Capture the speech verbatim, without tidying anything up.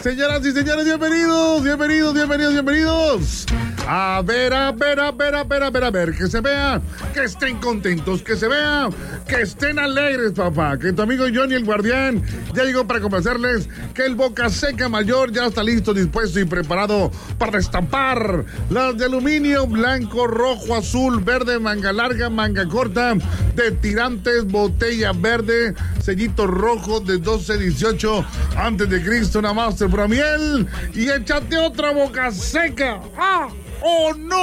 Señoras y señores, bienvenidos, bienvenidos, bienvenidos, bienvenidos. A ver, a ver, a ver, a ver, a ver, a ver, que se vea, que estén contentos, que se vea, que estén alegres, papá. Que tu amigo Johnny el Guardián ya llegó para convencerles que el Boca Seca Mayor ya está listo, dispuesto y preparado para destampar las de aluminio, blanco, rojo, azul, verde, manga larga, manga corta, de tirantes, botella verde, sellito rojo de doce dieciocho antes de Cristo, una Master Pura Miel y échate otra Boca Seca. ¡Ah! ¡Oh, no!